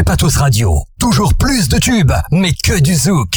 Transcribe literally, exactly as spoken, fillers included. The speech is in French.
F G Patos Radio. Toujours plus de tubes, mais que du zouk.